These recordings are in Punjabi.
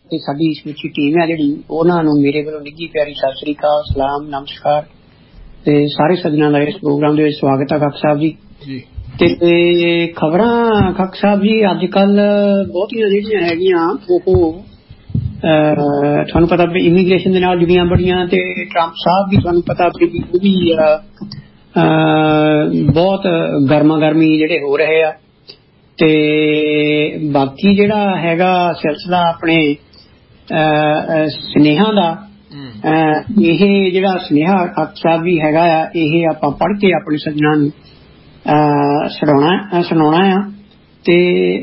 ਤੇ ਸਾਡੀ ਸਮੁੱਚੀ ਟੀਮ ਹੈ ਜਿਹੜੀ ਉਹਨਾਂ ਨੂੰ ਮੇਰੇ ਵੱਲੋਂ ਨਿੱਘੀ ਪਿਆਰੀ ਸਤਿ ਸ੍ਰੀ ਅਕਾਲ, ਸਲਾਮ, ਨਮਸਕਾਰ ਤੇ ਸਾਰੇ ਸੱਜਣਾਂ ਦਾ ਇਸ ਪ੍ਰੋਗਰਾਮ ਦੇ ਵਿੱਚ ਸਵਾਗਤ ਹੈ। ਖੱਕ ਸਾਹਿਬ ਜੀ ਤੇ ਖਬਰਾਂ ਖੱਕ ਸਾਹਿਬ ਜੀ ਅੱਜ ਕੱਲ ਬਹੁਤੀਆਂ ਜਿਹੜੀਆਂ ਹੈਗੀਆਂ ਉਹ ਤੁਹਾਨੂੰ ਪਤਾ ਵੀ ਇਮੀਗ੍ਰੇਸ਼ਨ ਦੇ ਨਾਲ ਜੁੜੀਆਂ ਬੜੀਆਂ ਤੇ ਟਰੰਪ ਸਾਹਿਬ ਵੀ ਤੁਹਾਨੂੰ ਪਤਾ ਵੀ ਉਹ ਵੀ ਬਹੁਤ ਗਰਮਾ ਗਰਮੀ ਜਿਹੜੇ ਹੋ ਰਹੇ ਆ ਤੇ ਬਾਕੀ ਜਿਹੜਾ ਹੈਗਾ ਸਿਲਸਿਲਾ ਆਪਣੇ ਸੁਨੇਹਾ ਦਾ ਇਹ ਜਿਹੜਾ ਸੁਨੇਹਾ ਖੱਕ ਸਾਹਿਬ ਵੀ ਹੈਗਾ ਆ ਇਹ ਆਪਾਂ ਪੜ੍ਹ ਕੇ ਆਪਣੇ ਸੱਜਣਾਂ ਨੂੰ ਸੁਣਾਉਣਾ ਆ ਤੇ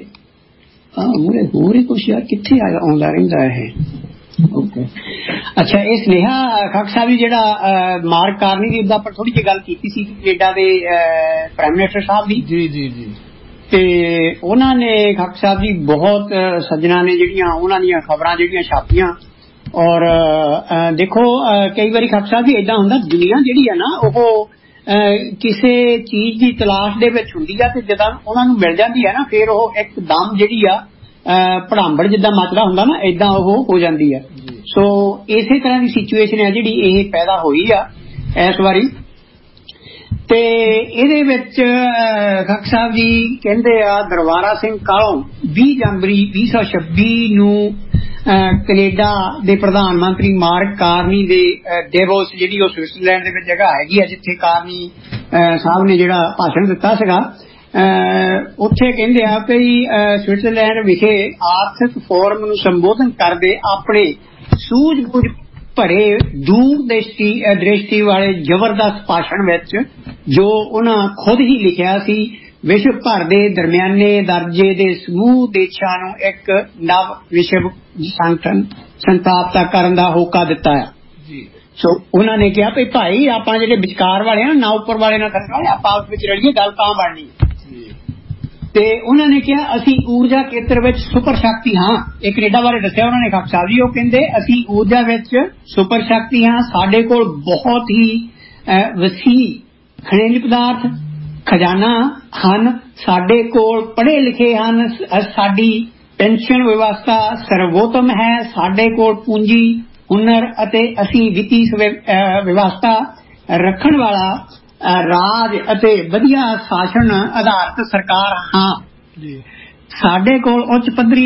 ਮੂਰੇ ਹੋਰ ਹੀ ਕੁਛ ਯਾਰ ਕਿੱਥੇ ਆਉਂਦਾ ਰਹਿੰਦਾ ਇਹ ਓਕੇ ਅੱਛਾ ਇਹ ਸੁਨੇਹਾ ਖੱਕ ਸਾਹਿਬ ਜੀ ਜਿਹੜਾ ਮਾਰਕ ਕਾਰਨੀ ਦੀ ਉਹਦਾ ਆਪਾਂ ਥੋੜੀ ਜਿਹੀ ਗੱਲ ਕੀਤੀ ਸੀ ਕੈਨੇਡਾ ਦੇ ਪ੍ਰਾਈਮ ਮਿਨਿਸਟਰ ਸਾਹਿਬ ਦੀ ਜੀ ਤੇ ਉਹਨਾਂ ਨੇ ਖੱਕ ਸਾਹਿਬ ਜੀ ਬਹੁਤ ਸੱਜਣਾਂ ਨੇ ਜਿਹੜੀਆਂ ਉਹਨਾਂ ਦੀਆਂ ਖਬਰਾਂ ਜਿਹੜੀਆਂ ਛਾਪੀਆਂ ਔਰ ਦੇਖੋ ਕਈ ਵਾਰੀ ਖੱਕ ਸਾਹਿਬ ਜੀ ਏਦਾਂ ਹੁੰਦਾ ਦੁਨੀਆ ਜਿਹੜੀ ਆ ਨਾ ਉਹ ਕਿਸੇ ਚੀਜ਼ ਦੀ ਤਲਾਸ਼ ਦੇ ਵਿੱਚ ਹੁੰਦੀ ਆ ਤੇ ਜਦੋਂ ਉਹਨਾਂ ਨੂੰ ਮਿਲ ਜਾਂਦੀ ਹੈ ਨਾ ਫਿਰ ਉਹ ਇੱਕਦਮ ਜਿਹੜੀ ਆ ਭੜਾਂਬੜ ਜਿੱਦਾਂ ਮਚਦਾ ਹੁੰਦਾ ਨਾ ਏਦਾਂ ਉਹ ਹੋ ਜਾਂਦੀ ਆ। ਸੋ ਇਸੇ ਤਰ੍ਹਾਂ ਦੀ ਸਿਚੁਏਸ਼ਨ ਹੈ ਜਿਹੜੀ ਇਹ ਪੈਦਾ ਹੋਈ ਆ ਇਸ ਵਾਰੀ ਤੇ ਇਹਦੇ ਵਿੱਚ ਖੱਕ ਸਾਹਿਬ ਜੀ ਕਹਿੰਦੇ ਆ ਦਰਬਾਰਾ ਸਿੰਘ ਕਾਲੋਂ 20 ਜਨਵਰੀ 2026 ਨੂੰ ਕੈਨੇਡਾ ਦੇ ਪ੍ਰਧਾਨ ਮੰਤਰੀ ਮਾਰਕ ਕਾਰਨੀ ਦੇ ਡੇਵੋਸ ਜਿਹੜੀ ਉਹ ਸਵਿਟਜ਼ਰਲੈਂਡ ਦੇ ਵਿੱਚ ਜਗ੍ਹਾ ਹੈਗੀ ਆ ਜਿੱਥੇ ਕਾਰਨੀ ਸਾਹਿਬ ਨੇ ਜਿਹੜਾ ਭਾਸ਼ਣ ਦਿੱਤਾ ਸੀਗਾ ਉੱਥੇ ਕਹਿੰਦੇ ਆ ਕਿ ਸਵਿਟਜ਼ਰਲੈਂਡ ਵਿਖੇ ਆਰਥਿਕ ਫੋਰਮ ਨੂੰ ਸੰਬੋਧਨ ਕਰਦੇ ਆਪਣੇ ਸੂਝ-ਬੂਝ ਭਰੇ ਦੂਰ ਦ੍ਰਿਸ਼ਟੀ ਵਾਲੇ ਜ਼ਬਰਦਸਤ ਭਾਸ਼ਣ ਵਿੱਚ ਜੋ ਉਹਨਾਂ ਖੁਦ ਹੀ ਲਿਖਿਆ ਸੀ ਵਿਸ਼ਵ ਭਰ ਦੇ ਦਰਮਿਆਨੇ ਦਰਜੇ ਦੇ ਸਮੂਹ ਦੇਸ਼ਾਂ ਨੂੰ ਇੱਕ ਨਵ ਵਿਸ਼ਵ ਸੰਗਠਨ ਸਥਾਪਿਤ ਕਰਨ ਦਾ ਹੋਕਾ ਦਿੱਤਾ ਹੈ। ਸੋ ਉਹਨਾਂ ਨੇ ਕਿਹਾ ਵੀ ਭਾਈ ਆਪਾਂ ਜਿਹੜੇ ਵਿਚਕਾਰ ਵਾਲੇ ਆ ਨਾ ਉੱਪਰ ਵਾਲੇ ਨਾਲ ਥੱਲੇ ਵਾਲੇ ਆਪਾਂ ਆਪਸ ਵਿੱਚ ਰਲੀਏ ਗੱਲ ਤਾਂ ਬਣਨੀ ਤੇ ਉਹਨਾਂ ਨੇ ਕਿਹਾ ਅਸੀਂ ਊਰਜਾ ਖੇਤਰ ਵਿੱਚ ਸੁਪਰ ਸ਼ਕਤੀ ਹਾਂ। ਇਹ ਕੈਨੇਡਾ ਬਾਰੇ ਦੱਸਿਆ ਉਹਨਾਂ ਨੇ ਖੱਕ ਸਾਹਿਬ ਜੀ ਉਹ ਕਹਿੰਦੇ ਅਸੀਂ ਊਰਜਾ ਵਿੱਚ ਸੁਪਰ ਸ਼ਕਤੀ ਹਾਂ ਸਾਡੇ ਕੋਲ ਬਹੁਤ ਹੀ ਵਸੀਹ ਖਣਿਜ ਪਦਾਰਥ ਖਜ਼ਾਨਾ ਹਨ ਸਾਡੇ ਕੋਲ ਪੜ੍ਹੇ ਲਿਖੇ ਹਨ ਸਾਡੀ ਪੈਨਸ਼ਨ ਵਿਵਸਥਾ ਸਰਵੋਤਮ ਹੈ ਸਾਡੇ ਕੋਲ ਪੂੰਜੀ ਹੁਨਰ ਅਤੇ ਅਸੀਂ ਵਿੱਤੀ ਵਿਵਸਥਾ ਰੱਖਣ ਵਾਲਾ ਰਾਜ ਅਤੇ ਵਧੀਆ ਸ਼ਾਸਨ ਆਧਾਰਿਤ ਸਰਕਾਰ ਹਾਂ ਸਾਡੇ ਕੋਲ ਉੱਚ ਪੱਧਰੀ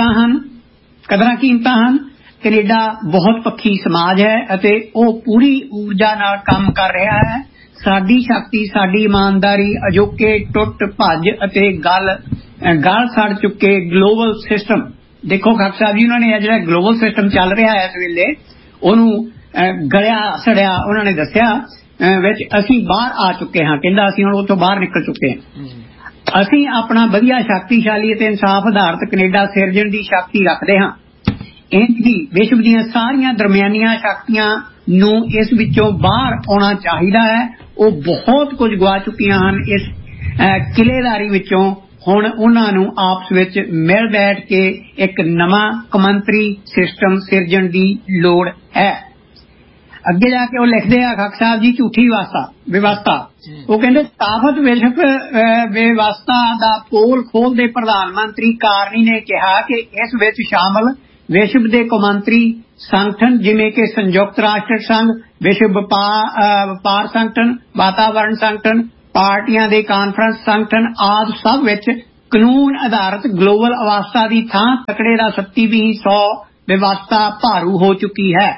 ਕਦਰਾਂ ਕੀਮਤਾਂ ਹਨ ਕੈਨੇਡਾ ਬਹੁਤ ਪੱਖੀ ਸਮਾਜ ਹੈ ਅਤੇ ਉਹ ਪੂਰੀ ਊਰਜਾ ਨਾਲ ਕੰਮ ਕਰ ਰਿਹਾ ਹੈ ਸਾਡੀ ਸ਼ਕਤੀ ਸਾਡੀ ਇਮਾਨਦਾਰੀ ਅਜੋਕੇ ਟੁੱਟ ਭੱਜ ਅਤੇ ਗਲ ਸੜ ਚੁੱਕੇ ਗਲੋਬਲ ਸਿਸਟਮ ਦੇਖੋ ਖੱਕ ਸਾਹਿਬ ਜੀ ਉਹਨਾਂ ਨੇ ਜਿਹੜਾ ਗਲੋਬਲ ਸਿਸਟਮ ਚੱਲ ਰਿਹਾ ਹੈ ਇਸ ਵੇਲੇ ਉਹਨੂੰ ਗਲਿਆ ਸੜਿਆ ਉਹਨਾਂ ਨੇ ਦੱਸਿਆ ਵਿੱਚ ਅਸੀਂ ਬਾਹਰ ਆ ਚੁੱਕੇ ਹਾਂ ਕਹਿੰਦਾ ਅਸੀਂ ਹੁਣ ਉੱਥੋਂ ਬਾਹਰ ਨਿਕਲ ਚੁੱਕੇ ਹਾਂ ਅਸੀਂ ਆਪਣਾ ਵਧੀਆ ਸ਼ਕਤੀਸ਼ਾਲੀ ਅਤੇ ਇਨਸਾਫ ਆਧਾਰਿਤ ਕੈਨੇਡਾ ਸਿਰਜਣ ਦੀ ਸ਼ਕਤੀ ਰੱਖਦੇ ਹਾਂ ਇੰਝ ਹੀ ਵਿਸ਼ਵ ਦੀਆਂ ਸਾਰੀਆਂ ਦਰਮਿਆਨੀਆਂ ਸ਼ਕਤੀਆਂ ਨੂੰ ਇਸ ਵਿੱਚੋਂ ਬਾਹਰ ਆਉਣਾ ਚਾਹੀਦਾ ਹੈ ਉਹ ਬਹੁਤ ਕੁਝ ਗਵਾ ਚੁੱਕੀਆਂ ਹਨ ਇਸ ਕਿਲੇਦਾਰੀ ਵਿੱਚੋਂ ਹੁਣ ਉਹਨਾਂ ਨੂੰ ਆਪਸ ਵਿੱਚ ਮਿਲ ਬੈਠ ਕੇ ਇੱਕ ਨਵਾਂ ਕੌਮਾਂਤਰੀ ਸਿਸਟਮ ਸਿਰਜਣ ਦੀ ਲੋੜ ਹੈ। ਅੱਗੇ ਜਾ ਕੇ ਉਹ ਲਿਖਦੇ ਆ ਖੱਕ ਸਾਹਿਬ ਜੀ ਝੂਠੀ ਵਿਵਸਥਾ ਉਹ ਕਹਿੰਦੇ ਸਥਾਪਿਤ ਵਿਸ਼ਵ ਵਿਵਸਥਾ ਦਾ ਪੋਲ ਖੋਲ੍ਹਦੇ ਪ੍ਰਧਾਨ ਮੰਤਰੀ ਕਾਰਨੀ ਨੇ ਕਿਹਾ ਕਿ ਇਸ ਵਿੱਚ ਸ਼ਾਮਲ ਵਿਸ਼ਵ ਦੇ ਕੌਮਾਂਤਰੀ ਸੰਗਠਨ ਜਿਵੇਂ ਕਿ ਸੰਯੁਕਤ ਰਾਸ਼ਟਰ ਸੰਘ ਵਿਸ਼ਵ ਵਪਾਰ ਸੰਗਠਨ ਵਾਤਾਵਰਣ ਸੰਗਠਨ ਪਾਰਟੀਆਂ ਦੇ ਕਾਨਫਰੰਸ ਸੰਗਠਨ ਆਦਿ ਸਭ ਵਿੱਚ ਕਾਨੂੰਨ ਆਧਾਰਿਤ ਗਲੋਬਲ ਅਵਸਥਾ ਦੀ ਥਾਂ ਤਕੜੇ ਦਾ 2700 ਵਿਵਸਥਾ ਭਾਰੂ ਹੋ ਚੁੱਕੀ ਹੈ।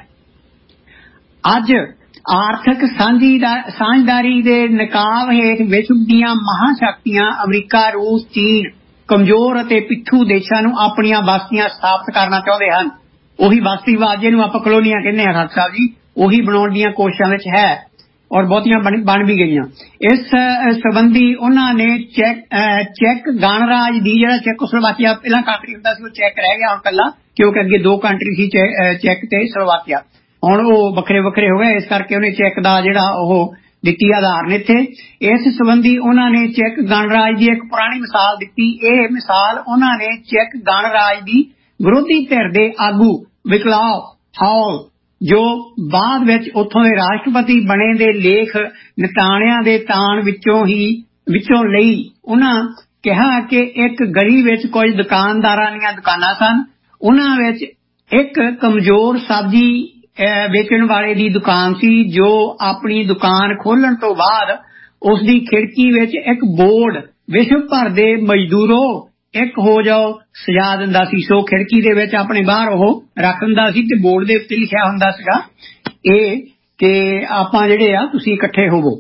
ਅੱਜ ਆਰਥਿਕ ਸਾਂਝਦਾਰੀ ਦੇ ਨਕਾਬ ਹੇਠ ਵਿਸ਼ਵ ਦੀਆਂ ਮਹਾਂਸ਼ਕਤੀਆਂ ਅਮਰੀਕਾ ਰੂਸ ਚੀਨ ਕਮਜ਼ੋਰ ਅਤੇ ਪਿੱਛੂ ਦੇਸ਼ਾਂ ਨੂੰ ਆਪਣੀਆਂ ਬਸਤੀਆਂ ਸਥਾਪਿਤ ਕਰਨਾ ਚਾਹੁੰਦੇ ਹਨ ਉਹੀ ਬਸਤੀਵਾਦ ਜਿਹਨੂੰ ਆਪਾਂ ਕਲੋਨੀਆਂ ਕਹਿੰਦੇ ਹਾਂ ਖੱਕ ਸਾਹਿਬ ਜੀ ਉਹੀ ਬਣਾਉਣ ਦੀਆਂ ਕੋਸ਼ਿਸ਼ਾਂ ਵਿੱਚ ਹੈ ਔਰ ਬਹੁਤੀਆਂ ਬਣ ਵੀ ਗਈਆਂ। ਇਸ ਸੰਬੰਧੀ ਉਹਨਾਂ ਨੇ ਚੈੱਕ ਗਣਰਾਜ ਦੀ ਜਿਹੜਾ ਚੈਕੋਸਲੋਵਾਕੀਆ ਪਹਿਲਾਂ ਕੰਟਰੀ ਹੁੰਦਾ ਸੀ ਉਹ ਚੈੱਕ ਰਹਿ ਗਿਆ ਹੁਣ ਕੱਲਾ ਕਿਉਂਕਿ ਅੱਗੇ ਦੋ ਕੰਟਰੀ ਸੀ ਚੈੱਕ ਤੇ ਸਲੋਵਾਕੀਆ ਹੁਣ ਉਹ ਵੱਖਰੇ ਹੋ ਗਏ ਇਸ ਕਰਕੇ ਉਹਨੇ ਚੈੱਕ ਦਾ ਜਿਹੜਾ ਉਹ ਦਿੱਤੀ ਆਧਾਰ ਨੇ ਇੱਥੇ ਇਸ ਸੰਬੰਧੀ ਉਹਨਾਂ ਨੇ ਚੈੱਕ ਗਣਰਾਜ ਦੀ ਇੱਕ ਪੁਰਾਣੀ ਮਿਸਾਲ ਦਿੱਤੀ ਇਹ ਮਿਸਾਲ ਉਹਨਾਂ ਨੇ ਚੈੱਕ ਗਣਰਾਜ ਦੀ ਵਿਰੋਧੀ ਧਿਰ ਦੇ ਆਗੂ ਵਿਕਲਾਵ ਹਾਲ ਜੋ ਬਾਅਦ ਵਿੱਚ ਉੱਥੋਂ ਦੇ ਰਾਸ਼ਟਰਪਤੀ ਬਣੇ ਦੇ ਲੇਖ ਨਿਤਾਣਿਆਂ ਦੇ ਤਾਣ ਵਿੱਚੋਂ ਲਈ ਉਹਨਾਂ ਕਿਹਾ ਕਿ ਇੱਕ ਗਲੀ ਵਿੱਚ ਕੁਝ ਦੁਕਾਨਦਾਰਾਂ ਦੀਆਂ ਦੁਕਾਨਾਂ ਸਨ ਉਹਨਾਂ ਵਿੱਚ ਇੱਕ ਕਮਜ਼ੋਰ ਸਬਜ਼ੀ ਵੇਚਣ ਵਾਲੇ ਦੀ ਦੁਕਾਨ ਸੀ, ਜੋ ਆਪਣੀ ਦੁਕਾਨ ਖੋਲਣ ਤੋਂ ਬਾਅਦ ਉਸ ਦੀ ਖਿੜਕੀ ਵਿੱਚ ਇੱਕ ਬੋਰਡ ਵਿਸ਼ਵ ਭਰ ਦੇ ਮਜ਼ਦੂਰੋ ਇੱਕ ਹੋ ਜਾਓ ਸਜਾ ਦਿੰਦਾ ਸੀ। ਸੋ ਖਿੜਕੀ ਦੇ ਵਿੱਚ ਆਪਣੇ ਬਾਹਰ ਉਹ ਰੱਖ ਦਿੰਦਾ ਸੀ ਤੇ ਬੋਰਡ ਦੇ ਉੱਤੇ ਲਿਖਿਆ ਹੁੰਦਾ ਸੀਗਾ ਇਹ ਕਿ ਆਪਾਂ ਜਿਹੜੇ ਆ ਤੁਸੀਂ ਇਕੱਠੇ ਹੋਵੋ।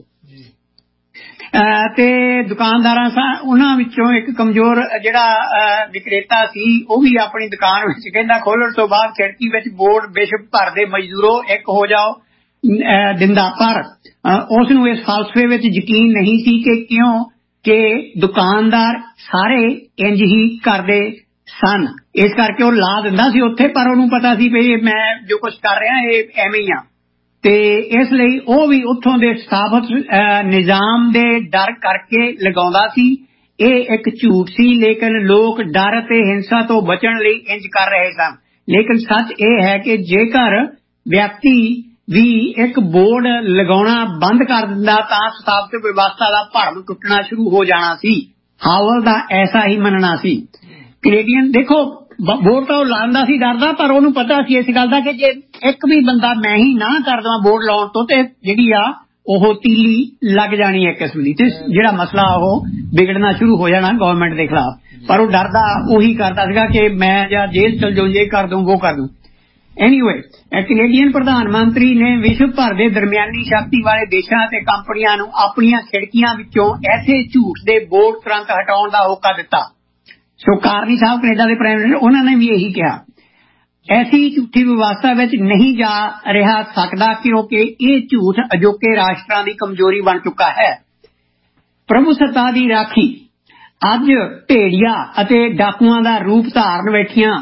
ਤੇ ਦੁਕਾਨਦਾਰਾਂ ਉਹਨਾਂ ਵਿੱਚੋਂ ਇੱਕ ਕਮਜ਼ੋਰ ਜਿਹੜਾ ਵਿਕਰੇਤਾ ਸੀ, ਉਹ ਵੀ ਆਪਣੀ ਦੁਕਾਨ ਵਿੱਚ ਕਹਿੰਦਾ ਖੋਲਣ ਤੋਂ ਬਾਅਦ ਖਿੜਕੀ ਵਿੱਚ ਬੋਰਡ ਵਿਸ਼ਵ ਭਰ ਦੇ ਮਜ਼ਦੂਰੋ ਇੱਕ ਹੋ ਜਾਓ ਦਿੰਦਾ। ਪਰ ਉਸ ਨੂੰ ਇਸ ਫਲਸਫੇ ਵਿੱਚ ਯਕੀਨ ਨਹੀਂ ਸੀ ਕਿ ਕਿਉਂ ਕਿ ਦੁਕਾਨਦਾਰ ਸਾਰੇ ਇੰਜ ਹੀ ਕਰਦੇ ਸਨ, ਇਸ ਕਰਕੇ ਉਹ ਲਾ ਦਿੰਦਾ ਸੀ ਉੱਥੇ, ਪਰ ਉਹਨੂੰ ਪਤਾ ਸੀ ਵੀ ਮੈਂ ਜੋ ਕੁਝ ਕਰ ਰਿਹਾ ਇਹ ਐਵੇਂ ਹੀ ਆ। ਤੇ ਇਸ ਲਈ ਉਹ ਵੀ ਉੱਥੋਂ ਦੇ ਸਥਾਪਤ ਨਿਜ਼ਾਮ ਦੇ ਡਰ ਕਰਕੇ ਲਗਾਉਂਦਾ ਸੀ। ਇਹ ਇੱਕ ਝੂਠ ਸੀ, ਲੇਕਿਨ ਲੋਕ ਡਰ ਅਤੇ ਹਿੰਸਾ ਤੋਂ ਬਚਣ ਲਈ ਇੰਜ ਕਰ ਰਹੇ ਸਨ। ਲੇਕਿਨ ਸੱਚ ਇਹ ਹੈ ਕਿ ਜੇਕਰ ਵਿਅਕਤੀ ਵੀ ਇੱਕ ਬੋਰਡ ਲਗਾਉਣਾ ਬੰਦ ਕਰ ਦਿੰਦਾ ਤਾਂ ਸਥਾਪਤ ਵਿਵਸਥਾ ਦਾ ਭਰਮ ਟੁੱਟਣਾ ਸ਼ੁਰੂ ਹੋ ਜਾਣਾ ਸੀ। ਹਾਵਲ ਦਾ ਐਸਾ ਹੀ ਮੰਨਣਾ ਸੀ। ਕੈਨੇਡੀਅਨ ਦੇਖੋ ਬੋਰਡ ਤਾਂ ਉਹ ਲਾਉਂਦਾ ਸੀ ਡਰਦਾ, ਪਰ ਉਹਨੂੰ ਪਤਾ ਸੀ ਇਸ ਗੱਲ ਦਾ ਕਿ ਜੇ ਇੱਕ ਵੀ ਬੰਦਾ ਮੈਂ ਹੀ ਨਾ ਕਰ ਦੇਵਾਂ ਬੋਰਡ ਲਾਉਣ ਤੋਂ ਤੇ ਜਿਹੜੀ ਆ ਉਹ ਤੀਲੀ ਲੱਗ ਜਾਣੀ ਹੈ ਕਿਸਮ ਦੀ, ਤੇ ਜਿਹੜਾ ਮਸਲਾ ਉਹ ਵਿਗੜਨਾ ਸ਼ੁਰੂ ਹੋ ਜਾਣਾ ਗਵਰਨਮੈਂਟ ਦੇ ਖਿਲਾਫ। ਪਰ ਉਹ ਡਰਦਾ ਉਹੀ ਕਰਦਾ ਸੀਗਾ ਕਿ ਮੈਂ ਜਾਂ ਜੇਲ੍ਹ ਚਲ ਜਾਊਂ, ਇਹ ਕਰ ਦੂੰ ਉਹ ਕਰ ਦੂੰ। ਐਨੀਵੇ ਕੈਨੇਡੀਅਨ ਪ੍ਰਧਾਨ ਮੰਤਰੀ ਨੇ ਵਿਸ਼ਵ ਭਰ ਦੇ ਦਰਮਿਆਨੀ ਸ਼ਕਤੀ ਵਾਲੇ ਦੇਸ਼ਾਂ ਅਤੇ ਕੰਪਨੀਆਂ ਨੂੰ ਆਪਣੀਆਂ ਖਿੜਕੀਆਂ ਵਿੱਚੋਂ ਐਸੇ ਝੂਠ ਦੇ ਬੋਰਡ ਤੁਰੰਤ ਹਟਾਉਣ ਦਾ ਹੋਕਾ ਦਿੱਤਾ। ਸੋ ਕਾਰਨੀ ਸਾਹਿਬ ਕੈਨੇਡਾ ਦੇ ਪ੍ਰਾਈਮ ਮਿਨਿਸਟਰ, ਉਹਨਾਂ ਨੇ ਵੀ ਇਹੀ ਕਿਹਾ ਐਸੀ ਝੂਠੀ ਵਿਵਸਥਾ ਵਿੱਚ ਨਹੀਂ ਜਾ ਰਿਹਾ ਸਕਦਾ ਕਿਉਂਕਿ ਇਹ ਝੂਠ ਅਜੋਕੇ ਰਾਸ਼ਟਰਾਂ ਦੀ ਕਮਜ਼ੋਰੀ ਬਣ ਚੁੱਕਾ ਹੈ। ਪ੍ਰਭੂ ਸੱਤਾ ਦੀ ਰਾਖੀ ਅੱਜ ਭੇੜੀਆ ਅਤੇ ਡਾਕੂਆਂ ਦਾ ਰੂਪ ਧਾਰਨ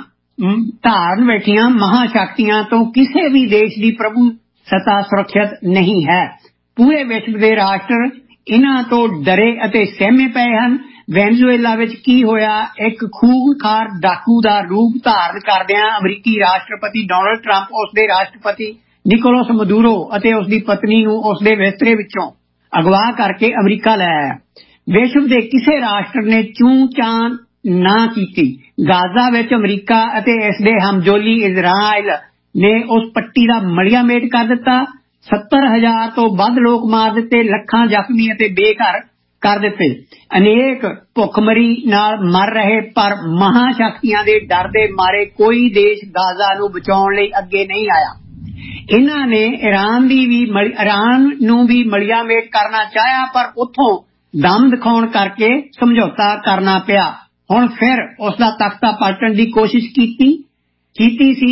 ਬੈਠੀਆਂ ਮਹਾਸ਼ਕਤੀਆਂ ਤੋਂ ਕਿਸੇ ਵੀ ਦੇਸ਼ ਦੀ ਪ੍ਰਭੂ ਸੱਤਾ ਸੁਰੱਖਿਅਤ ਨਹੀਂ ਹੈ। ਪੂਰੇ ਵਿਸ਼ਵ ਦੇ ਰਾਸ਼ਟਰ ਇਹਨਾਂ ਤੋਂ ਡਰੇ ਅਤੇ ਸਹਿਮੇ ਪਏ ਹਨ। ਵੈਨਜ਼ੂਏਲਾ ਵਿੱਚ ਕੀ ਹੋਇਆ, ਇੱਕ ਖੂਨਖਾਰ ਡਾਕੂ ਦਾ ਰੂਪ ਧਾਰਨ ਕਰਦਿਆਂ ਅਮਰੀਕੀ ਰਾਸ਼ਟਰਪਤੀ ਡੋਨਲਡ ਟਰੰਪ ਉਸ ਦੇ ਰਾਸ਼ਟਰਪਤੀ ਨਿਕੋਲਸ ਮਦੂਰੋ ਅਤੇ ਉਸ ਦੀ ਪਤਨੀ ਨੂੰ ਉਸ ਦੇ ਬਿਸਤਰੇ ਵਿੱਚੋਂ ਅਗਵਾ ਕਰਕੇ ਅਮਰੀਕਾ ਲੈ ਆਇਆ। ਵਿਸ਼ਵ ਦੇ ਕਿਸੇ ਰਾਸ਼ਟਰ ਨੇ ਚੂੰ ਚਾਂ ਨਾ ਕੀਤੀ। ਗਾਜ਼ਾ ਵਿੱਚ ਅਮਰੀਕਾ ਅਤੇ ਇਸ ਦੇ ਹਮਜੋਲੀ ਇਜ਼ਰਾਈਲ ਨੇ ਉਸ ਪੱਟੀ ਦਾ ਮਲੀਆ ਮੇਟ ਕਰ ਦਿੱਤਾ। 70,000 ਤੋਂ ਵੱਧ ਲੋਕ ਮਾਰ ਦਿੱਤੇ, ਲੱਖਾਂ ਜ਼ਖਮੀ ਅਤੇ ਬੇਘਰ ਕਰ ਦਿੱਤੇ। ਅਨੇਕ ਭੁੱਖਮਰੀ ਨਾਲ ਮਰ ਰਹੇ, ਪਰ ਮਹਾਸ਼ਕਤੀਆਂ ਦੇ ਡਰ ਦੇ ਮਾਰੇ ਕੋਈ ਦੇਸ਼ ਗਾਜ਼ਾ ਨੂੰ ਬਚਾਉਣ ਲਈ ਅੱਗੇ ਨਹੀਂ ਆਇਆ। ਇਹਨਾਂ ਨੇ ਇਰਾਨ ਨੂੰ ਵੀ ਮਲੀਆ ਮੇਟ ਕਰਨਾ ਚਾਹਿਆ, ਪਰ ਉੱਥੋਂ ਦਮ ਦਿਖਾਉਣ ਕਰਕੇ ਸਮਝੌਤਾ ਕਰਨਾ ਪਿਆ। ਹੁਣ ਫਿਰ ਉਸ ਦਾ ਤਖਤਾ ਪਲਟਣ ਦੀ ਕੋਸ਼ਿਸ਼ ਕੀਤੀ ਸੀ।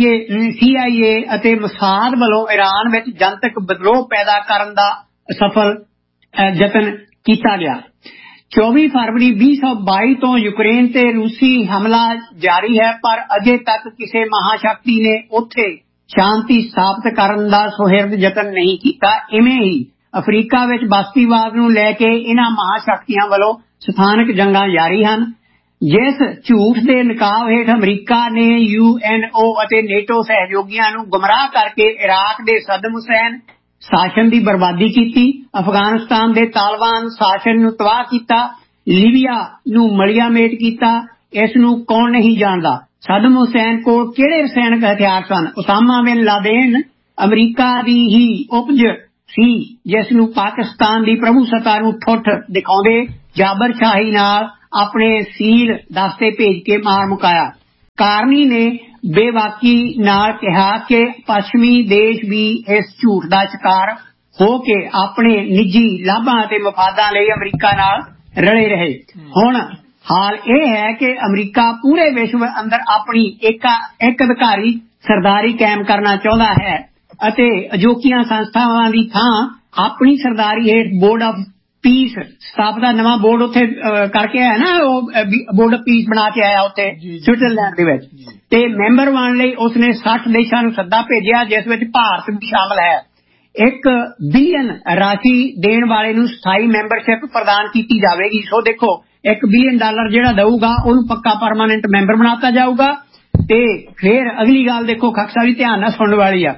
CIA ਅਤੇ ਮਸਾਦ ਵੱਲੋਂ ਇਰਾਨ ਵਿੱਚ ਜਨਤਕ ਵਿਦਰੋਹ ਪੈਦਾ ਕਰਨ ਦਾ ਸਫਲ ਯਤਨ ਕੀਤਾ ਗਿਆ। 24 ਫਰਵਰੀ 2022 ਤੋਂ ਯੂਕਰੇਨ ਤੇ ਰੂਸੀ ਹਮਲਾ ਜਾਰੀ ਹੈ, ਪਰ ਅਜੇ ਤੱਕ ਕਿਸੇ ਮਹਾਸ਼ਕਤੀ ਨੇ ਉੱਥੇ ਸ਼ਾਂਤੀ ਸਥਾਪਿਤ ਕਰਨ ਦਾ ਸੁਹਿਰਦ ਯਤਨ ਨਹੀਂ ਕੀਤਾ। ਇਵੇਂ ਹੀ ਅਫਰੀਕਾ ਵਿੱਚ ਬਸਤੀਵਾਦ ਨੂੰ ਲੈ ਕੇ ਇਹਨਾਂ ਮਹਾਸ਼ਕਤੀਆਂ ਵੱਲੋਂ ਸਥਾਨਕ ਜੰਗਾਂ ਜਾਰੀ ਹਨ। ਜਿਸ ਝੂਠ ਦੇ ਨਕਾਬ ਹੇਠ ਅਮਰੀਕਾ ਨੇ UNO ਅਤੇ ਨੇਟੋ ਸਹਿਯੋਗੀਆਂ ਨੂੰ ਗੁੰਮਰਾਹ ਕਰਕੇ ਇਰਾਕ ਦੇ ਸਦਮ ਹੁਸੈਨ ਸ਼ਾਸਨ ਦੀ ਬਰਬਾਦੀ ਕੀਤੀ, ਅਫਗਾਨਿਸਤਾਨ ਦੇ ਤਾਲਿਬਾਨ ਸ਼ਾਸਨ ਨੂੰ ਤਬਾਹ ਕੀਤਾ, ਲੀਬੀਆ ਨੂੰ ਮਲੀਆ ਮੇਟ ਕੀਤਾ, ਇਸ ਨੂੰ ਕੌਣ ਨਹੀਂ ਜਾਣਦਾ। ਸਦਮ ਹੁਸੈਨ ਕੋਲ ਕਿਹੜੇ ਰਸਾਇਣਕ ਹਥਿਆਰ ਸਨ? ਉਸਾਮਾ ਬਿਨ ਲਾਦੇਨ ਅਮਰੀਕਾ ਦੀ ਹੀ ਉਪਜ ਸੀ, ਜਿਸ ਨੂੰ ਪਾਕਿਸਤਾਨ ਦੀ ਪ੍ਰਭੂ ਸੱਤਾ ਨੂੰ ਠੁੱਠ ਦਿਖਾਉਂਦੇ ਜਾਬਰ ਸ਼ਾਹੀ ਨਾਲ ਆਪਣੇ ਸੀਲ ਦਸਤੇ ਭੇਜ ਕੇ ਮਾਰ ਮੁਕਾਇਆ। ਕਾਰਨੀ ਨੇ ਬੇਬਾਕੀ ਨਾਲ ਕਿਹਾ ਕਿ ਪੱਛਮੀ ਦੇਸ਼ ਵੀ ਇਸ ਝੂਠ ਦਾ ਸ਼ਿਕਾਰ ਹੋ ਕੇ ਆਪਣੇ ਨਿੱਜੀ ਲਾਭਾਂ ਅਤੇ ਮਫਾਦਾਂ ਲਈ ਅਮਰੀਕਾ ਨਾਲ ਰਲੇ ਰਹੇ। ਹੁਣ ਹਾਲ ਇਹ ਹੈ ਕਿ ਅਮਰੀਕਾ ਪੂਰੇ ਵਿਸ਼ਵ ਅੰਦਰ ਆਪਣੀ ਇੱਕ ਅਧਿਕਾਰੀ ਸਰਦਾਰੀ ਕਾਇਮ ਕਰਨਾ ਚਾਹੁੰਦਾ ਹੈ ਅਤੇ ਅਜੋਕੀਆਂ ਸੰਸਥਾਵਾਂ ਦੀ ਥਾਂ ਆਪਣੀ ਸਰਦਾਰੀ ਹੇਠ ਬੋਰਡ ਆਫ ਪੀਸ ਸਥਾਪਨਾ, ਨਵਾਂ ਬੋਰਡ ਉੱਥੇ ਕਰਕੇ ਆਇਆ ਨਾ, ਉਹ ਬੋਰਡ ਆਫ ਪੀਸ ਬਣਾ ਕੇ ਆਇਆ ਉੱਥੇ ਸਵਿਟਜ਼ਰਲੈਂਡ ਦੇ ਵਿੱਚ, ਤੇ ਮੈਂਬਰ ਬਣਨ ਲਈ ਉਸਨੇ 60 ਦੇਸ਼ਾਂ ਨੂੰ ਸੱਦਾ ਭੇਜਿਆ, ਜਿਸ ਵਿੱਚ ਭਾਰਤ ਵੀ ਸ਼ਾਮਲ ਹੈ। 1 ਬਿਲੀਅਨ ਰਾਸ਼ੀ ਦੇਣ ਵਾਲੇ ਨੂੰ ਸਥਾਈ ਮੈਂਬਰਸ਼ਿਪ ਪ੍ਰਦਾਨ ਕੀਤੀ ਜਾਵੇਗੀ। ਸੋ ਦੇਖੋ, $1 ਬਿਲੀਅਨ ਜਿਹੜਾ ਦਊਗਾ ਉਹਨੂੰ ਪੱਕਾ ਪਰਮਾਨੈਂਟ ਮੈਂਬਰ ਬਣਾਤਾ ਜਾਊਗਾ। ਤੇ ਫਿਰ ਅਗਲੀ ਗੱਲ ਦੇਖੋ, ਖਕਸਾ ਵੀ ਧਿਆਨ ਨਾਲ ਸੁਣਨ ਵਾਲੀ ਆ।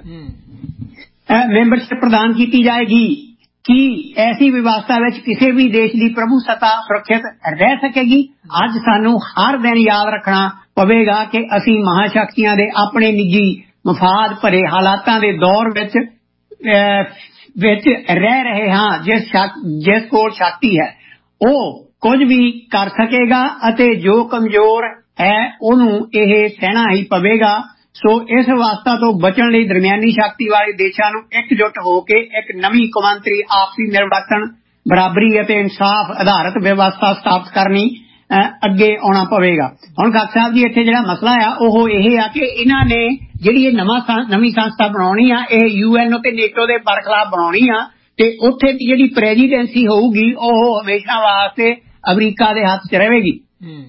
ਮੈਂਬਰਸ਼ਿਪ ਪ੍ਰਦਾਨ ਕੀਤੀ ਜਾਏਗੀ ਕਿ ਐਸੀ ਵਿਵਸਥਾ ਵਿੱਚ ਕਿਸੇ ਵੀ ਦੇਸ਼ ਦੀ ਪ੍ਰਭੂ ਸੱਤਾ ਸੁਰੱਖਿਅਤ ਰਹਿ ਸਕੇਗੀ। ਅੱਜ ਸਾਨੂੰ ਹਰ ਦਿਨ ਯਾਦ ਰੱਖਣਾ ਪਵੇਗਾ ਕਿ ਅਸੀਂ ਮਹਾਸ਼ਕਤੀਆਂ ਦੇ ਆਪਣੇ ਨਿੱਜੀ ਮਫਾਦ ਭਰੇ ਹਾਲਾਤਾਂ ਦੇ ਦੌਰ ਵਿੱਚ ਰਹਿ ਰਹੇ ਹਾਂ। ਜਿਸ ਕੋਲ ਸ਼ਕਤੀ ਹੈ ਉਹ ਕੁਝ ਵੀ ਕਰ ਸਕੇਗਾ ਅਤੇ ਜੋ ਕਮਜ਼ੋਰ ਹੈ ਉਹਨੂੰ ਇਹ ਸਹਿਣਾ ਹੀ ਪਵੇਗਾ। ਸੋ ਇਸ ਅਵਸਥਾ ਤੋਂ ਬਚਣ ਲਈ ਦਰਮਿਆਨੀ ਸ਼ਕਤੀ ਵਾਲੇ ਦੇਸ਼ਾਂ ਨੂੰ ਇਕਜੁੱਟ ਹੋ ਕੇ ਇੱਕ ਨਵੀਂ ਕੌਮਾਂਤਰੀ ਆਪਸੀ ਮਿਲਵਰਤਨ, ਬਰਾਬਰੀ ਅਤੇ ਇਨਸਾਫ ਆਧਾਰਿਤ ਵਿਵਸਥਾ ਸਥਾਪਿਤ ਕਰਨੀ ਅੱਗੇ ਆਉਣਾ ਪਵੇਗਾ। ਹੁਣ ਖਾਲਸਾ ਸਾਹਿਬ ਜੀ ਇੱਥੇ ਜਿਹੜਾ ਮਸਲਾ ਆ ਉਹ ਇਹ ਆ ਕਿ ਇਹਨਾਂ ਨੇ ਜਿਹੜੀ ਇਹ ਨਵੀਂ ਸੰਸਥਾ ਬਣਾਉਣੀ ਆ, ਇਹ UN ਤੇ ਨੇਟੋ ਦੇ ਬਰਖਲਾਫ ਬਣਾਉਣੀ ਆ ਤੇ ਉੱਥੇ ਦੀ ਜਿਹੜੀ ਪ੍ਰੈਜ਼ੀਡੈਂਸੀ ਹੋਊਗੀ ਉਹ ਹਮੇਸ਼ਾ ਵਾਸਤੇ ਅਮਰੀਕਾ ਦੇ ਹੱਥ 'ਚ ਰਹੇਗੀ।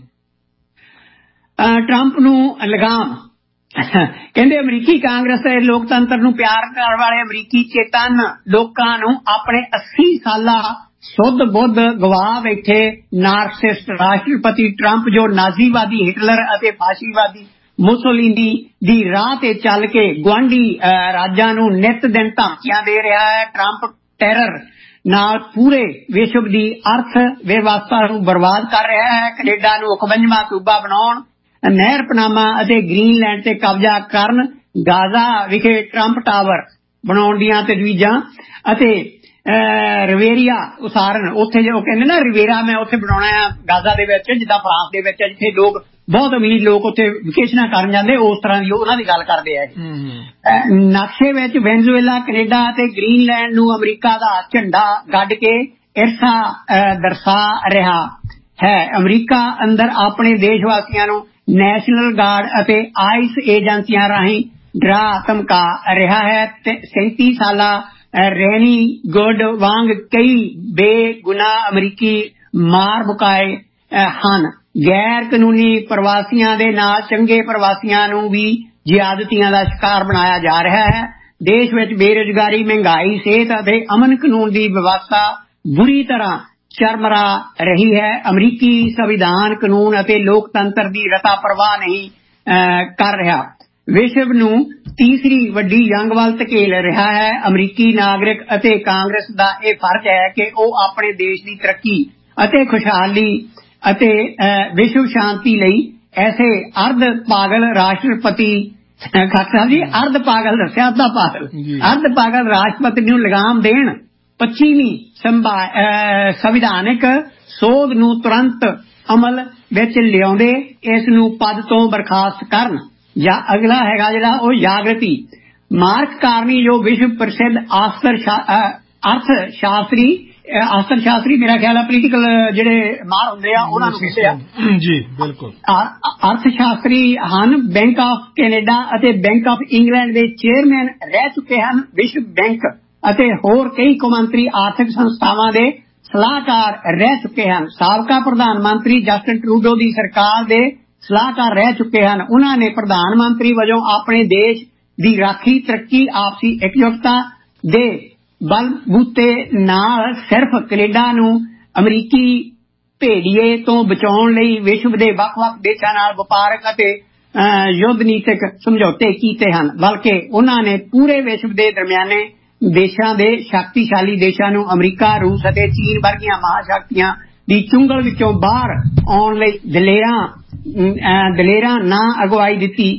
ਟਰੰਪ ਨੂੰ ਲਗਾਮ ਕਹਿੰਦੇ ਅਮਰੀਕੀ ਕਾਂਗਰਸ ਦੇ ਲੋਕਤੰਤਰ ਨੂੰ ਪਿਆਰ ਕਰਨ ਵਾਲੇ ਅਮਰੀਕੀ ਚੇਤਨ ਲੋਕਾਂ ਨੂੰ ਆਪਣੇ 80 ਸਾਲਾ ਸੁੱਧ ਬੁੱਧ ਗਵਾ ਬੈਠੇ ਨਾਰਸਿਸਟ ਰਾਸ਼ਟਰਪਤੀ ਟਰੰਪ, ਜੋ ਨਾਜ਼ੀਵਾਦੀ ਹਿਟਲਰ ਅਤੇ ਫਾਸ਼ੀਵਾਦੀ ਮੁਸੋਲੀਨੀ ਦੀ ਰਾਹ ਤੇ ਚੱਲ ਕੇ ਗੁਆਂਢੀ ਰਾਜਾਂ ਨੂੰ ਨਿੱਤ ਦਿਨ ਧਮਕੀਆਂ ਦੇ ਰਿਹਾ ਹੈ। ਟਰੰਪ ਟੈਰਰ ਨਾਲ ਪੂਰੇ ਵਿਸ਼ਵ ਦੀ ਅਰਥ ਵਿਵਸਥਾ ਨੂੰ ਬਰਬਾਦ ਕਰ ਰਿਹਾ ਹੈ। ਕੈਨੇਡਾ ਨੂੰ 51ਵਾਂ ਸੂਬਾ ਬਣਾਉਣ, ਨਹਿਰ ਪਨਾਮਾ ਅਤੇ ਗ੍ਰੀਨਲੈਂਡ ਤੇ ਕਬਜ਼ਾ ਕਰਨ, ਗਾਜ਼ਾ ਵਿਖੇ ਟਰੰਪ ਟਾਵਰ ਬਣਾਉਣ ਦੀਆਂ ਤਜਵੀਜ਼ਾਂ ਅਤੇ ਰਿਵੇਰੀਆ ਉਸਾਰਨ, ਉੱਥੇ ਜੋ ਕਹਿੰਦੇ ਨਾ ਰਿਵੇਰਾ ਮੈਂ ਉੱਥੇ ਬਣਾਉਣਾ ਆ ਗਾਜ਼ਾ ਦੇ ਵਿੱਚ, ਜਿੱਦਾਂ ਫਰਾਂਸ ਦੇ ਵਿੱਚ ਜਿੱਥੇ ਲੋਕ ਬਹੁਤ ਅਮੀਰ ਲੋਕ ਉੱਥੇ ਵਿਕੇਸ਼ਨਾਂ ਕਰਨ ਜਾਂਦੇ, ਉਸ ਤਰ੍ਹਾਂ ਦੀ ਉਹਨਾਂ ਦੀ ਗੱਲ ਕਰਦੇ ਆ। ਨਕਸ਼ੇ ਵਿੱਚ ਵੈਨਜ਼ੂਏਲਾ, ਕੈਨੇਡਾ ਅਤੇ ਗ੍ਰੀਨਲੈਂਡ ਨੂੰ ਅਮਰੀਕਾ ਦਾ ਝੰਡਾ ਗੱਡ ਕੇ ਇਰਸਾ ਦਰਸਾ ਰਿਹਾ ਹੈ। ਅਮਰੀਕਾ ਅੰਦਰ ਆਪਣੇ ਦੇਸ਼ ਵਾਸੀਆਂ ਨੂੰ ਨੈਸ਼ਨਲ ਗਾਰਡ ਅਤੇ ਆਈਸ ਏਜੰਸੀਆਂ ਰਾਹੀਂ ਡਰਾ ਧਮਕਾ ਰਿਹਾ ਹੈ। 37 ਸਾਲਾ ਰੈਨੀ ਗੁੱਡ ਵਾਂਗ ਕਈ ਬੇਗੁਨਾਹ ਅਮਰੀਕੀ ਮਾਰ ਮੁਕਾਏ ਹਨ। ਗੈਰ ਕਾਨੂੰਨੀ ਪ੍ਰਵਾਸੀਆਂ ਦੇ ਨਾਲ ਚੰਗੇ ਪ੍ਰਵਾਸੀਆਂ ਨੂੰ ਵੀ ਜ਼ਿਆਦਤੀਆਂ ਦਾ ਸ਼ਿਕਾਰ ਬਣਾਇਆ ਜਾ ਰਿਹਾ ਹੈ। ਦੇਸ਼ ਵਿੱਚ ਬੇਰੁਜ਼ਗਾਰੀ, ਮਹਿੰਗਾਈ, ਸਿਹਤ ਅਤੇ ਅਮਨ ਕਾਨੂੰਨ ਦੀ ਵਿਵਸਥਾ ਬੁਰੀ ਤਰ੍ਹਾਂ ਚਰਮਰਾ ਰਹੀ ਹੈ। ਅਮਰੀਕੀ ਸੰਵਿਧਾਨ ਕਾਨੂੰਨ ਅਤੇ ਲੋਕਤੰਤਰ ਦੀ ਰਤਾ ਪਰਵਾਹ ਨਹੀਂ ਕਰ ਰਿਹਾ। ਵਿਸ਼ਵ ਨੂੰ ਤੀਸਰੀ ਵੱਡੀ ਜੰਗ ਵੱਲ ਧਕੇਲ ਰਿਹਾ ਹੈ। ਅਮਰੀਕੀ ਨਾਗਰਿਕ ਅਤੇ ਕਾਂਗਰਸ ਦਾ ਇਹ ਫਰਜ਼ ਹੈ ਕਿ ਉਹ ਆਪਣੇ ਦੇਸ਼ ਦੀ ਤਰੱਕੀ ਅਤੇ ਖੁਸ਼ਹਾਲੀ ਅਤੇ ਵਿਸ਼ਵ ਸ਼ਾਂਤੀ ਲਈ ਐਸੇ ਅਰਧ ਪਾਗਲ ਰਾਸ਼ਟਰਪਤੀ, ਖਾਲਸਾ ਜੀ ਅਰਧ ਪਾਗਲ ਦੱਸਿਆ, ਅੱਧਾ ਪਾਗਲ, ਅਰਧ ਪਾਗਲ ਰਾਸ਼ਟਰਪਤੀ ਨੂੰ ਲਗਾਮ ਦੇਣ। 25ਵੀਂ ਸੰਵਿਧਾਨਿਕ ਸੋਧ ਨੂੰ ਤੁਰੰਤ ਅਮਲ ਵਿੱਚ ਲਿਆਉਂਦੇ ਇਸ ਨੂੰ ਪਦ ਤੋਂ ਬਰਖਾਸਤ ਕਰਨ। ਜਾਂ ਅਗਲਾ ਹੈਗਾ ਜਿਹੜਾ ਉਹ ਜਾਗਰਤੀ। ਮਾਰਕ ਕਾਰਨੀ ਜੋ ਵਿਸ਼ਵ ਪ੍ਰਸਿੱਧ ਅਰਥ ਸ਼ਾਸਤਰੀ ਮੇਰਾ ਖਿਆਲ ਹੈ ਪੋਲੀਟੀਕਲ ਜਿਹੜੇ ਮਾਹਰ ਹੁੰਦੇ ਆ ਉਹਨਾਂ ਨੂੰ ਕਹਿੰਦੇ ਆ ਜੀ, ਬਿਲਕੁਲ ਅਰਥ ਸ਼ਾਸਤਰੀ ਹਨ। ਬੈਂਕ ਆਫ ਕੈਨੇਡਾ ਅਤੇ ਬੈਂਕ ਆਫ ਇੰਗਲੈਂਡ ਦੇ ਚੇਅਰਮੈਨ ਰਹਿ ਚੁੱਕੇ ਹਨ। ਵਿਸ਼ਵ ਬੈਂਕ ਅਤੇ ਹੋਰ ਕਈ ਕੌਮਾਂਤਰੀ ਆਰਥਿਕ ਸੰਸਥਾਵਾਂ ਦੇ ਸਲਾਹਕਾਰ ਰਹਿ ਚੁੱਕੇ ਹਨ। ਸਾਬਕਾ ਪ੍ਰਧਾਨ ਮੰਤਰੀ ਜਸਟਿਨ ਟਰੂਡੋ ਦੀ ਸਰਕਾਰ ਦੇ ਸਲਾਹਕਾਰ ਰਹਿ ਚੁੱਕੇ ਹਨ। ਉਹਨਾਂ ਨੇ ਪ੍ਰਧਾਨ ਮੰਤਰੀ ਵਜੋਂ ਆਪਣੇ ਦੇਸ਼ ਦੀ ਰਾਖੀ, ਤਰੱਕੀ, ਆਪਸੀ ਇਕਜੁੱਟਤਾ ਦੇ ਬਲਬੂਤੇ ਨਾਲ ਸਿਰਫ ਕੈਨੇਡਾ ਨੂੰ ਅਮਰੀਕੀ ਭੇੜੀਏ ਤੋਂ ਬਚਾਉਣ ਲਈ ਵਿਸ਼ਵ ਦੇ ਵੱਖ-ਵੱਖ ਦੇਸ਼ਾਂ ਨਾਲ ਵਪਾਰਕ ਅਤੇ ਯੁੱਧ ਨੀਤਿਕ ਸਮਝੌਤੇ ਕੀਤੇ ਹਨ, ਬਲਕਿ ਉਹਨਾਂ ਨੇ ਪੂਰੇ ਵਿਸ਼ਵ ਦੇ ਦਰਮਿਆਨੇ ਦੇਸ਼ਾਂ ਦੇ ਸ਼ਕਤੀਸ਼ਾਲੀ ਦੇਸ਼ਾਂ ਨੂੰ ਅਮਰੀਕਾ, ਰੂਸ ਅਤੇ ਚੀਨ ਵਰਗੀਆਂ ਮਹਾਸ਼ਕਤੀਆਂ ਦੀ ਚੁੰਗਲ ਵਿੱਚੋਂ ਬਾਹਰ ਆਉਣ ਲਈ ਦਲੇਰਾਂ ਨਾ ਅਗਵਾਈ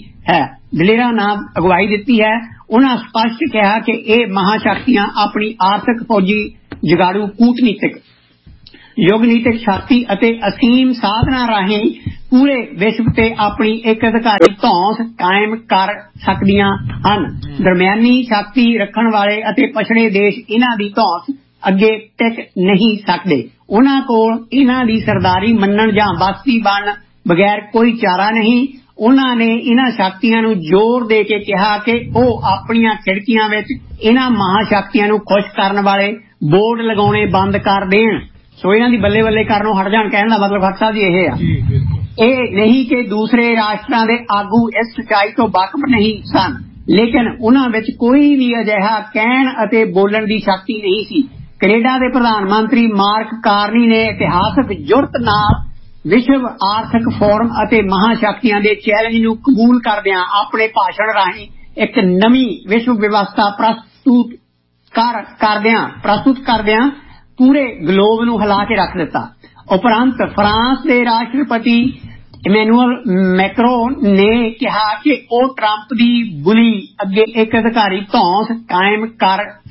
ਦਿੱਤੀ ਹੈ। ਉਹਨਾਂ ਸਪਸ਼ਟ ਕਿਹਾ ਕਿ ਇਹ ਮਹਾਸ਼ਕਤੀਆਂ ਆਪਣੀ ਆਰਥਿਕ, ਫੌਜੀ, ਜੁਗਾੜੂ, ਕੂਟਨੀਤਿਕ, ਯੁੱਗਨੀਤਿਕ ਸ਼ਕਤੀ ਅਤੇ ਅਸੀਮ ਸਾਧਨਾਂ ਰਾਹੀਂ ਪੂਰੇ ਵਿਸ਼ਵ ਤੇ ਆਪਣੀ ਇੱਕ ਅਧਿਕਾਰੀ ਧੌਂਸ ਕਾਇਮ ਕਰ ਸਕਦੀਆਂ ਹਨ। ਦਰਮਿਆਨੀ ਸ਼ਕਤੀ ਰੱਖਣ ਵਾਲੇ ਅਤੇ ਪਛੜੇ ਦੇਸ਼ ਇਹਨਾਂ ਦੀ ਧੌਂਸ ਅੱਗੇ ਟਿਕ ਨਹੀਂ ਸਕਦੇ। ਉਹਨਾਂ ਕੋਲ ਇਹਨਾਂ ਦੀ ਸਰਦਾਰੀ ਮੰਨਣ ਜਾਂ ਬਸਤੀ ਬਣਨ ਬਗੈਰ ਕੋਈ ਚਾਰਾ ਨਹੀਂ। ਉਹਨਾਂ ਨੇ ਇਹਨਾਂ ਸ਼ਕਤੀਆਂ ਨੂੰ ਜ਼ੋਰ ਦੇ ਕੇ ਕਿਹਾ ਕਿ ਉਹ ਆਪਣੀਆਂ ਖਿੜਕੀਆਂ ਵਿੱਚ ਇਹਨਾਂ ਮਹਾਸ਼ਕਤੀਆਂ ਨੂੰ ਖੁਸ਼ ਕਰਨ ਵਾਲੇ ਬੋਰਡ ਲਗਾਉਣੇ ਬੰਦ ਕਰ ਦੇਣ। ਸੋ ਇਹਨਾਂ ਦੀ ਬੱਲੇ ਬੱਲੇ ਕਰਨੋਂ ਹਟ ਜਾਣ। ਕਹਿਣ ਦਾ ਮਤਲਬ ਖਾਲਸਾ ਜੀ ਇਹ ਆ, ਇਹ ਨਹੀਂ ਕਿ ਦੂਸਰੇ ਰਾਸ਼ਟਰਾਂ ਦੇ ਆਗੂ ਇਸ ਸੱਚਾਈ ਤੋਂ ਵਾਕਿਫ ਨਹੀਂ ਸਨ, ਲੇਕਿਨ ਉਹਨਾਂ ਵਿੱਚ ਕੋਈ ਵੀ ਅਜਿਹਾ ਕਹਿਣ ਅਤੇ ਬੋਲਣ ਦੀ ਸ਼ਕਤੀ ਨਹੀਂ ਸੀ। ਕੈਨੇਡਾ ਦੇ ਪ੍ਰਧਾਨ ਮੰਤਰੀ ਮਾਰਕ ਕਾਰਨੀ ਨੇ ਇਤਿਹਾਸਕ ਜੁਰਤ ਨਾਲ ਵਿਸ਼ਵ ਆਰਥਿਕ ਫੋਰਮ ਅਤੇ ਮਹਾਸ਼ਕਤੀਆਂ ਦੇ ਚੈਲੰਜ ਨੂੰ ਕਬੂਲ ਕਰਦਿਆਂ ਆਪਣੇ ਭਾਸ਼ਣ ਰਾਹੀਂ ਇੱਕ ਨਵੀਂ ਵਿਸ਼ਵ ਵਿਵਸਥਾ ਪ੍ਰਸਤੁਤ ਕਰਦਿਆਂ ਪੂਰੇ ਗਲੋਬ ਨੂੰ ਹਿਲਾ ਕੇ ਰੱਖ ਦਿੱਤਾ। ਉਪਰੰਤ ਫਰਾਂਸ ਦੇ ਰਾਸ਼ਟਰਪਤੀ ਇਮੈਨੂਅਲ ਮੈਕਰੋ ਨੇ ਕਿਹਾ ਕਿ ਉਹ ਟਰੰਪ ਦੀ ਬੁਲੀ ਅੱਗੇ ਇੱਕ ਅਧਿਕਾਰੀ ਧੌਂਸ ਕਾਇਮ ਕਰ